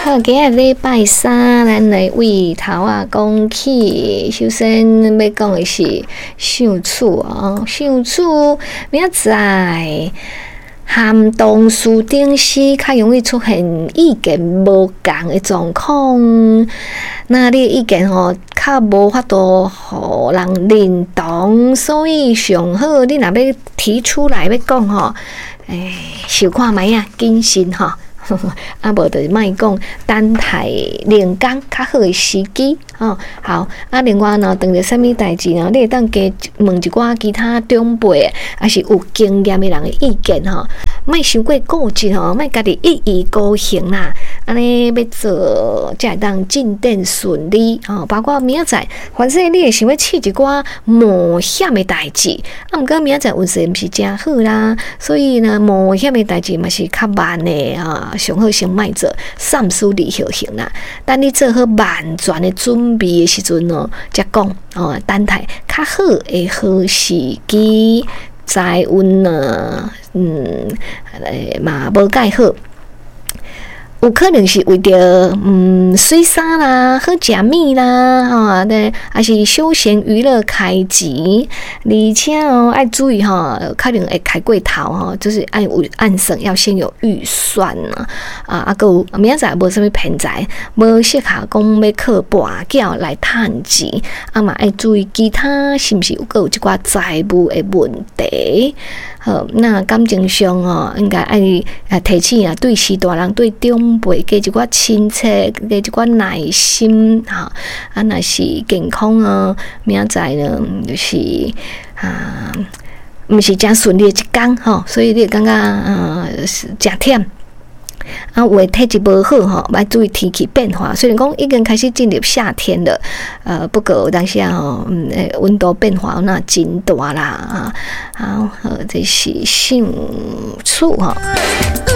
好，今日礼拜三，咱来为头啊讲起。首先要讲的是相处哦，相处明仔载含同事顶时较容易出现意见无共的状况。那你的意见吼较无法度互人认同，所以上好你若要提出来要讲吼，想看卖啊，谨慎吼。啊，无就是莫讲，等待另工较好的时机哦。好，啊，另外呢，当着啥物代志呢？你会当加问一寡其他长辈，还是有经验的人的意见吼，莫伤过固执吼，莫家己一意孤行啦。安尼要做，才会当进展顺利哦。包括明仔载，反正你会想要试一寡冒险的代志，啊，毋过明仔载运势毋是真好啦，所以呢，冒险的代志嘛是较慢的啊。上好先莫做，三思而后行啦。等你做好万全的准备的时阵哦，才讲哦，等待较好的好时机，财运呢，嘛无介好。有可能是为着水衫啦、好食物啦，吼，对，还是休闲娱乐开钱，而且哦，爱注意吼，可能会开过头吼，就是按算要先有预算啊，还有明仔载无啥物偏财，无适合讲要靠跋筊来趁钱，啊嘛爱注意其他是毋是有一寡财务的问题。好，那感情上哦，应该爱提起啊，对时大人、对长辈加一寡亲切，加一寡耐心哈。啊，若是健康哦，明仔载呢就是毋是真顺利的一天吼，所以你会感觉是真忝。啊，有的体质无好吼，要注意天气变化。虽然讲已经开始进入夏天了，不过有当时吼，温度变化那真大啦啊，这是相处吼。